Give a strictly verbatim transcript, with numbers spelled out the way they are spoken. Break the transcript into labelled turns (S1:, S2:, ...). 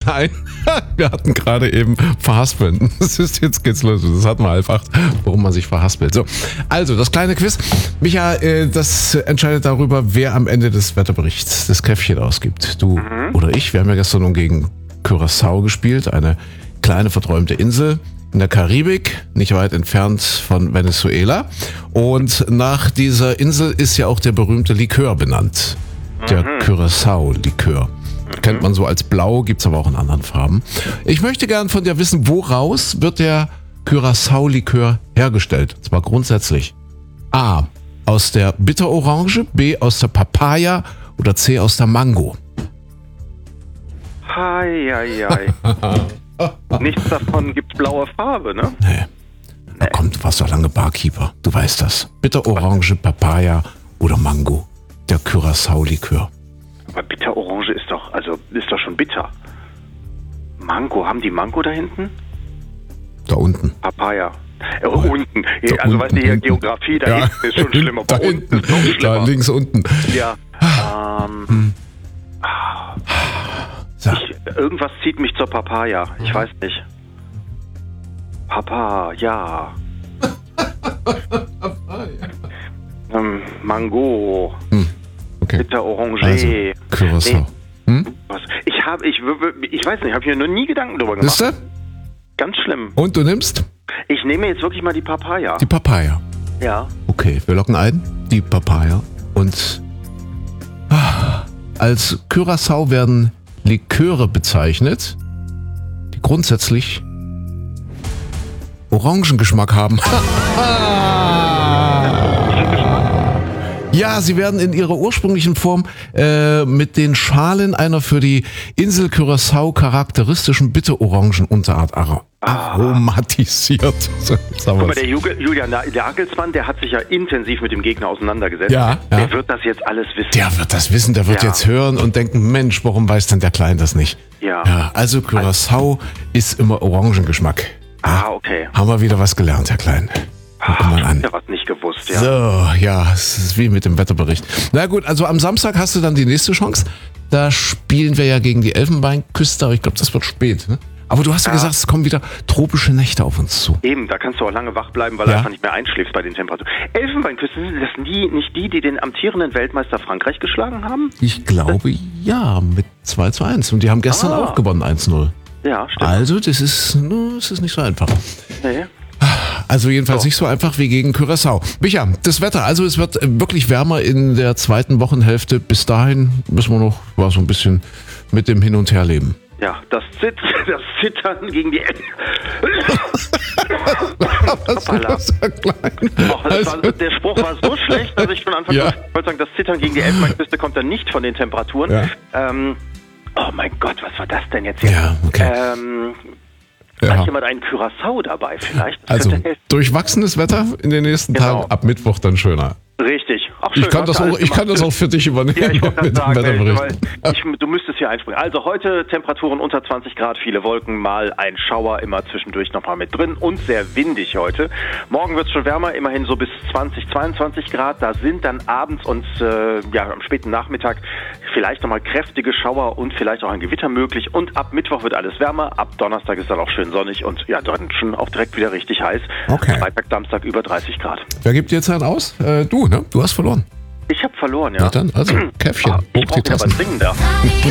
S1: Nein, wir hatten gerade eben verhaspeln. Das ist, jetzt geht's los. Das hatten wir einfach, warum man sich verhaspelt. So, also das kleine Quiz. Micha, äh, das entscheidet darüber, wer am Ende des Wetterberichts das Käffchen ausgibt. Du mhm. oder ich. Wir haben ja gestern nun gegen Curaçao gespielt, eine kleine verträumte Insel in der Karibik, nicht weit entfernt von Venezuela. Und nach dieser Insel ist ja auch der berühmte Likör benannt. Der mhm. Curaçao-Likör. Mhm. Kennt man so als blau, gibt's aber auch in anderen Farben. Ich möchte gern von dir wissen, woraus wird der Curaçao-Likör hergestellt? Und zwar grundsätzlich. A. Aus der Bitterorange, B. aus der Papaya oder C. aus der Mango.
S2: Hei, hei, hei. Nichts davon gibt blaue Farbe, ne?
S1: Nee. Na komm, du warst doch lange Barkeeper. Du weißt das. Bitterorange, Papaya oder Mango. Der Curaçao-Likör.
S2: Aber Bitterorange ist doch, also ist doch schon bitter. Mango, haben die Mango da hinten?
S1: Da unten.
S2: Papaya. Äh, oh, unten. Da also unten, weißt du, hier unten. Geografie, da ja. hinten ist schon schlimmer.
S1: Da hinten, ist noch schlimmer. Da links unten.
S2: Ja. Ähm, hm. ich, irgendwas zieht mich zur Papaya. Ich weiß nicht. Papaya. ähm, Mango. Hm. Okay. Bitterorange.
S1: Also, Curaçao. Hm?
S2: Was? Ich habe, ich, ich weiß nicht, ich habe hier noch nie Gedanken drüber gemacht.
S1: Siehste?
S2: Ganz schlimm.
S1: Und du nimmst?
S2: Ich nehme jetzt wirklich mal die Papaya.
S1: Die Papaya.
S2: Ja.
S1: Okay, wir locken ein. Die Papaya. Und ah, als Curaçao werden Liköre bezeichnet, die grundsätzlich Orangengeschmack haben. Ja, sie werden in ihrer ursprünglichen Form äh, mit den Schalen einer für die Insel Curaçao charakteristischen Bitterorangenunterart ar- aromatisiert. So,
S2: guck mal, der Julian, der Agelsmann, der hat sich ja intensiv mit dem Gegner auseinandergesetzt.
S1: Ja, ja.
S2: Der wird das jetzt alles wissen.
S1: Der wird das wissen, der wird
S2: ja.
S1: jetzt hören und denken, Mensch, warum weiß denn der Klein das nicht?
S2: Ja.
S1: ja also Curaçao ist immer Orangengeschmack.
S2: Ah, okay.
S1: Haben wir wieder was gelernt, Herr Klein. Guck mal an.
S2: Ich hab was nicht gewusst, ja.
S1: So, ja, es ist wie mit dem Wetterbericht. Na gut, also am Samstag hast du dann die nächste Chance. Da spielen wir ja gegen die Elfenbeinküste, aber ich glaube, das wird spät, ne? Aber du hast ja, ja gesagt, es kommen wieder tropische Nächte auf uns zu.
S2: Eben, da kannst du auch lange wach bleiben, weil
S1: ja.
S2: du einfach nicht mehr einschläfst bei den Temperaturen. Elfenbeinküste, das sind die, nicht die, die den amtierenden Weltmeister Frankreich geschlagen haben?
S1: Ich glaube, das ja, mit zwei zu eins. Und die haben gestern ah. auch gewonnen, eins null.
S2: Ja, stimmt.
S1: Also, das ist, no, das ist nicht so einfach.
S2: Nee.
S1: Also jedenfalls
S2: so.
S1: nicht so einfach wie gegen Curaçao. Micha, das Wetter, also es wird wirklich wärmer in der zweiten Wochenhälfte. Bis dahin müssen wir noch war so ein bisschen mit dem Hin- und Herleben.
S2: Ja, das, Zit- das Zittern gegen die Enden. Och, also, war, der Spruch war so schlecht, dass ich von Anfang an ja. wollte sagen, das Zittern gegen die Elfenbeinküste kommt dann nicht von den Temperaturen. Ja. Ähm, oh mein Gott, was war das denn jetzt hier?
S1: Ja, okay.
S2: Ähm,
S1: Ja.
S2: Hat jemand einen Curaçao dabei vielleicht? Das
S1: also durchwachsenes Wetter in den nächsten genau. Tagen, ab Mittwoch dann schöner.
S2: Richtig. Ach, schön,
S1: ich kann, das auch, ich kann das auch für dich übernehmen.
S2: Ja, ich wollte gerade sagen, weil ich, du müsstest hier einspringen. Also heute Temperaturen unter zwanzig Grad, viele Wolken, mal ein Schauer, immer zwischendurch nochmal mit drin und sehr windig heute. Morgen wird es schon wärmer, immerhin so bis zwanzig, zweiundzwanzig Grad. Da sind dann abends und äh, ja, am späten Nachmittag vielleicht nochmal kräftige Schauer und vielleicht auch ein Gewitter möglich. Und ab Mittwoch wird alles wärmer, ab Donnerstag ist dann auch schön sonnig und ja, dann schon auch direkt wieder richtig heiß.
S1: Okay.
S2: Freitag, Samstag über dreißig Grad.
S1: Wer gibt dir jetzt einen aus? Äh, du, ne? Du hast verloren.
S2: Ich habe verloren, ja.
S1: Na dann, also, Käffchen,
S2: ah, ich
S1: hoch die
S2: brauche aber
S1: Tassen.
S2: dringender.